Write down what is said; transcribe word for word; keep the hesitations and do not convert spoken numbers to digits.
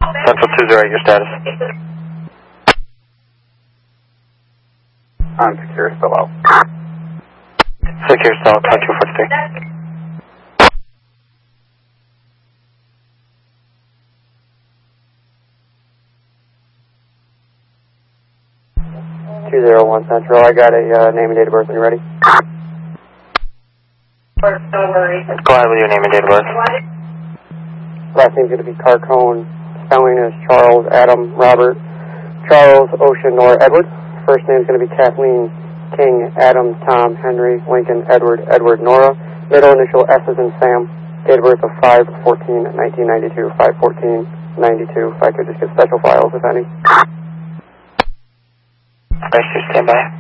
Central two zero, your status. I'm secure, still out. Secure, still out, two forty-three. two zero one Central, I got a uh, name and date of birth when you're ready. Go ahead with your name and date of birth. Last name's going to be Carcone. Spelling is Charles, Adam, Robert, Charles, Ocean, Nora, Edward. First name's going to be Kathleen, King, Adam, Tom, Henry, Lincoln, Edward, Edward, Nora. Middle initial S is in Sam. Date of birth of five fourteen nineteen ninety-two, five fourteen ninety-two. If I could just get special files, if any. Nice to stand by.